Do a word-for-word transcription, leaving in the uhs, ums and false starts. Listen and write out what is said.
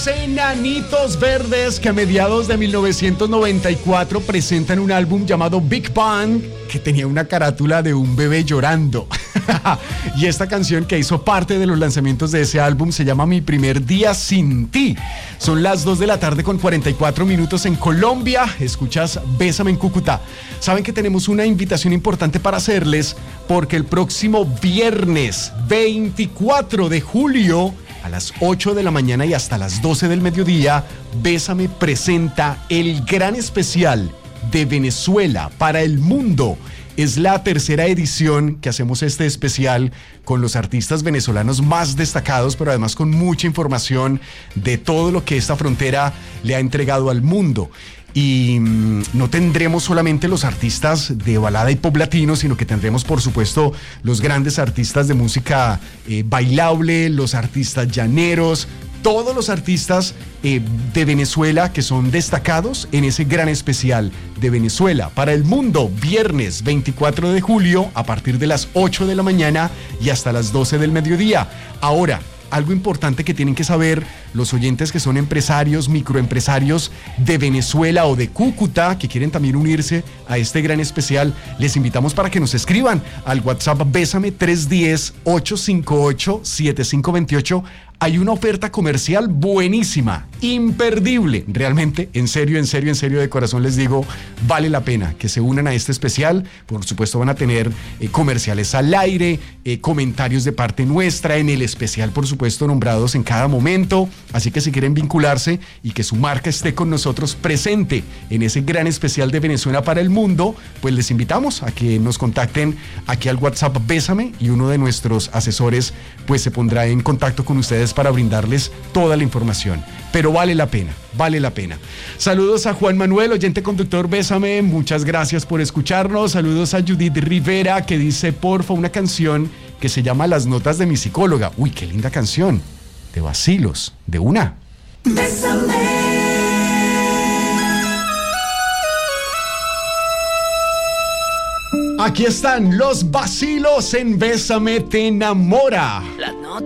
Los Enanitos Verdes, que a mediados de mil novecientos noventa y cuatro presentan un álbum llamado Big Bang, que tenía una carátula de un bebé llorando. Y esta canción, que hizo parte de los lanzamientos de ese álbum, se llama Mi Primer Día Sin Ti. Son las dos de la tarde con cuarenta y cuatro minutos en Colombia. Escuchas Bésame en Cúcuta. Saben que tenemos una invitación importante para hacerles, porque el próximo viernes veinticuatro de julio a las ocho de la mañana y hasta las doce del mediodía, Bésame presenta el gran especial de Venezuela para el mundo. Es la tercera edición que hacemos este especial con los artistas venezolanos más destacados, pero además con mucha información de todo lo que esta frontera le ha entregado al mundo. Y mmm, no tendremos solamente los artistas de balada y pop latino, sino que tendremos, por supuesto, los grandes artistas de música eh, bailable, los artistas llaneros, todos los artistas eh, de Venezuela que son destacados en ese gran especial de Venezuela para el mundo, viernes veinticuatro de julio a partir de las ocho de la mañana y hasta las doce del mediodía. Ahora, algo importante que tienen que saber los oyentes que son empresarios, microempresarios de Venezuela o de Cúcuta, que quieren también unirse a este gran especial, les invitamos para que nos escriban al WhatsApp Bésame tres uno cero, ocho cinco ocho, siete cinco dos ocho. Hay una oferta comercial buenísima, imperdible, realmente, en serio, en serio, en serio, de corazón les digo, vale la pena que se unan a este especial. Por supuesto van a tener eh, comerciales al aire, eh, comentarios de parte nuestra, en el especial, por supuesto, nombrados en cada momento. Así que si quieren vincularse y que su marca esté con nosotros presente en ese gran especial de Venezuela para el mundo, pues les invitamos a que nos contacten aquí al WhatsApp Bésame y uno de nuestros asesores pues se pondrá en contacto con ustedes para brindarles toda la información. Pero vale la pena, vale la pena. Saludos a Juan Manuel, oyente conductor Bésame, muchas gracias por escucharnos. Saludos a Judith Rivera, que dice, porfa, una canción que se llama Las Notas de mi Psicóloga. Uy, qué linda canción. De Vacilos, de una. Bésame. Aquí están los Vacilos en Bésame te enamora. La